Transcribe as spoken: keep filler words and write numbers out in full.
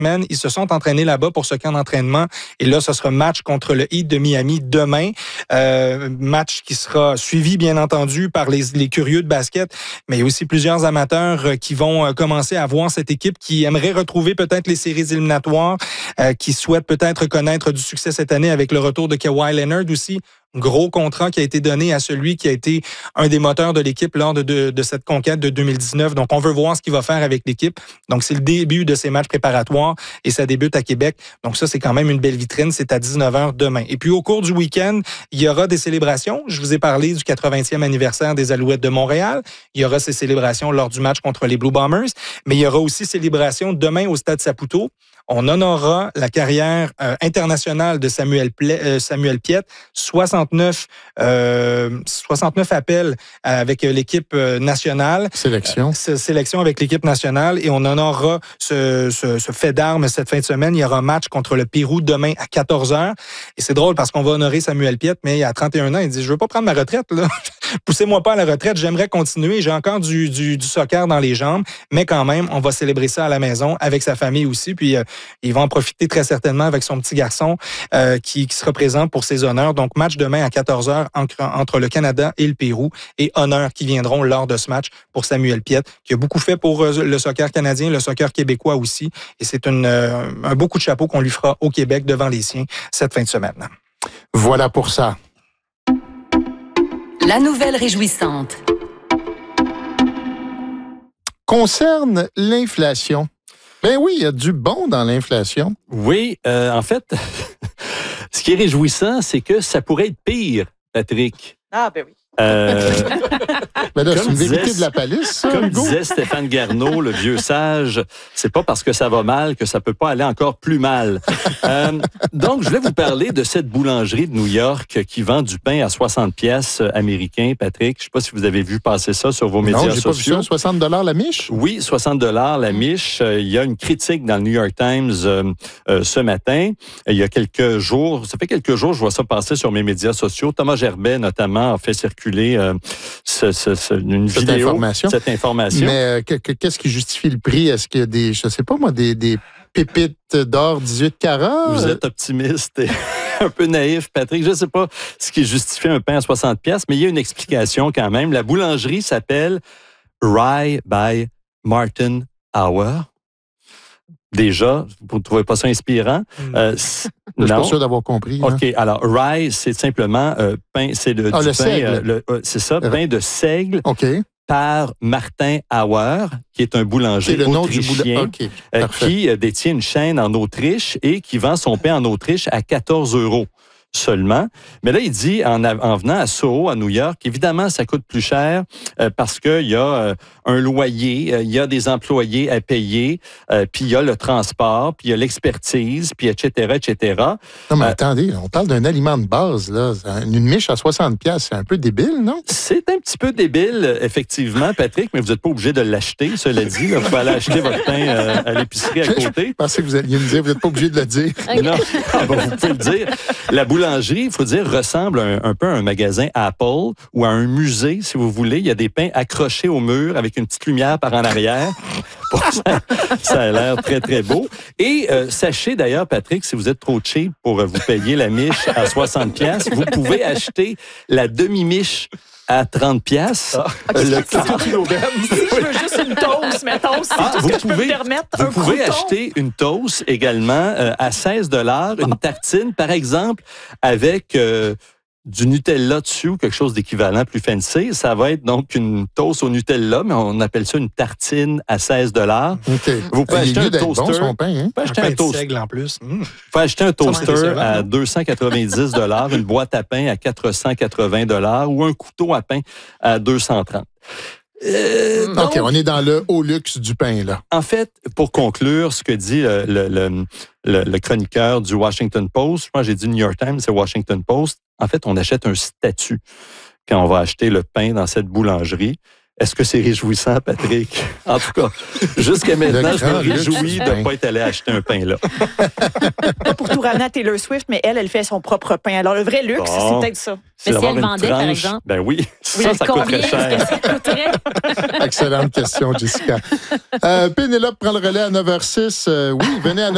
semaine. Ils se sont entraînés là-bas pour ce camp d'entraînement. Et là, ce sera match contre le Heat de Miami demain. Euh, match qui sera suivi, bien entendu, par les, les curieux de basket, mais il y a aussi plusieurs amateurs qui vont commencer à voir cette équipe qui aimerait retrouver peut-être les séries éliminatoires, euh, qui souhaite peut-être connaître du succès cette année avec le retour de Kawhi Leonard aussi. Gros contrat qui a été donné à celui qui a été un des moteurs de l'équipe lors de, de, de cette conquête de deux mille dix-neuf. Donc, on veut voir ce qu'il va faire avec l'équipe. Donc, c'est le début de ces matchs préparatoires et ça débute à Québec. Donc, ça, c'est quand même une belle vitrine. C'est à dix-neuf heures demain. Et puis, au cours du week-end, il y aura des célébrations. Je vous ai parlé du quatre-vingtième anniversaire des Alouettes de Montréal. Il y aura ces célébrations lors du match contre les Blue Bombers. Mais il y aura aussi célébrations demain au Stade Saputo. On honorera la carrière euh, internationale de Samuel, Pla- euh, Samuel Piette, soixante-neuf, euh, soixante-neuf appels avec l'équipe nationale. Sélection. Euh, sélection avec l'équipe nationale et on honorera ce, ce, ce fait d'armes cette fin de semaine. Il y aura un match contre le Pérou demain à quatorze heures. Et c'est drôle parce qu'on va honorer Samuel Piette, mais il a trente et un ans, il dit « Je veux pas prendre ma retraite, là. Poussez-moi pas à la retraite, j'aimerais continuer. J'ai encore du, du, du soccer dans les jambes, mais quand même, on va célébrer ça à la maison avec sa famille aussi. Puis euh, il va en profiter très certainement avec son petit garçon euh, qui, qui sera présent pour ses honneurs. Donc, match demain à quatorze heures entre, entre le Canada et le Pérou et honneurs qui viendront lors de ce match pour Samuel Piette, qui a beaucoup fait pour euh, le soccer canadien, le soccer québécois aussi. Et c'est une, euh, un beau coup de chapeau qu'on lui fera au Québec devant les siens cette fin de semaine. Voilà pour ça. La nouvelle réjouissante concerne l'inflation. Ben oui, il y a du bon dans l'inflation. Oui, euh, en fait, ce qui est réjouissant, c'est que ça pourrait être pire, Patrick. Ah, ben oui. Euh, ben là, c'est une disait, vérité de la palisse, ça, Comme Hugo? disait Stéphane Garneau, le vieux sage, c'est pas parce que ça va mal que ça peut pas aller encore plus mal. euh, donc, je voulais vous parler de cette boulangerie de New York qui vend du pain à soixante pièces américains, Patrick. Je sais pas si vous avez vu passer ça sur vos médias non, j'ai sociaux. Pas vu ça, soixante dollars la miche? Oui, soixante dollars la miche. Il y a une critique dans le New York Times euh, euh, ce matin. Il y a quelques jours, ça fait quelques jours, je vois ça passer sur mes médias sociaux. Thomas Gerbet, notamment, a fait circuler Euh, ce, ce, ce, une cette vidéo, information. cette information. Mais euh, que, que, qu'est-ce qui justifie le prix? Est-ce qu'il y a des, je sais pas moi, des, des pépites d'or dix-huit carats? Vous êtes optimiste et un peu naïf, Patrick. Je sais pas ce qui justifie un pain à soixante pièces, mais il y a une explication quand même. La boulangerie s'appelle Rye by Martin Hour. Déjà, vous ne trouvez pas ça inspirant? Mm. Euh, Je suis pas sûr d'avoir compris. OK. Hein. Alors, rye, c'est simplement euh, pain, c'est le, ah, du le pain, seigle. euh, le, euh, c'est ça, pain de seigle OK. par Martin Auer, qui est un boulanger C'est le nom autrichien du boula... okay, euh, qui euh, détient une chaîne en Autriche et qui vend son pain en Autriche à quatorze euros. Seulement. Mais là, il dit, en, en venant à Soho, à New York, évidemment, ça coûte plus cher euh, parce qu'il y a euh, un loyer, euh, il y a des employés à payer, euh, puis il y a le transport, puis il y a l'expertise, puis et cetera, et cetera. Non, mais Euh, attendez, on parle d'un aliment de base, là. Une miche à soixante pièces, c'est un peu débile, non? C'est un petit peu débile, effectivement, Patrick, mais vous n'êtes pas obligé de l'acheter, cela dit. Là, vous pouvez aller acheter votre pain euh, à l'épicerie à côté. Je pensais que vous alliez me dire, vous n'êtes pas obligé de le dire. Okay. Non, ah, bon, vous pouvez le dire. La boulangerie, il faut dire, ressemble un, un peu à un magasin Apple ou à un musée, si vous voulez. Il y a des pains accrochés au mur avec une petite lumière par en arrière. ça, ça a l'air très, très beau. Et euh, sachez d'ailleurs, Patrick, si vous êtes trop cheap pour euh, vous payer la miche à soixante pièces, vous pouvez acheter la demi-miche à trente pièces. Ah. Le Si je veux juste une toast, mettons, c'est Ah, tout ce vous que je peux pouvez- me permettre. Vous un pouvez crouton. acheter une toast également euh, à seize dollars, une tartine, par exemple, avec euh, du Nutella dessus ou quelque chose d'équivalent plus fancy. Ça va être donc une toast au Nutella, mais on appelle ça une tartine à seize dollars. OK. Vous pouvez Il est acheter mieux un d'être bon, toaster. son pain, hein? Vous pouvez Un acheter pain un, de toast- seigle en plus. Mmh. vous pouvez acheter un toaster décevant, à non? deux cent quatre-vingt-dix dollars, une boîte à pain à quatre cent quatre-vingts dollars ou un couteau à pain à deux cent trente. Euh, OK, donc, on est dans le haut luxe du pain, là. en fait, pour conclure, ce que dit le, le, le, le, le chroniqueur du Washington Post, moi j'ai dit New York Times, c'est Washington Post, en fait, on achète un statut quand on va acheter le pain dans cette boulangerie. Est-ce que c'est réjouissant, Patrick? En tout cas, jusqu'à maintenant, Le je me grand luxe réjouis du de pain. ne pas être allé acheter un pain là. Pas pour tout ramener à Taylor Swift, mais elle, elle fait son propre pain. Alors, le vrai luxe, Bon. c'est peut-être ça. Mais si d'avoir elle une vendait, par tranche. exemple? Ben oui, Oui, ça, ça combien coûterait cher. est-ce que ça coûterait? Excellente question, Jessica. Euh, Pénélope prend le relais à neuf heures six. Euh, oui, venez à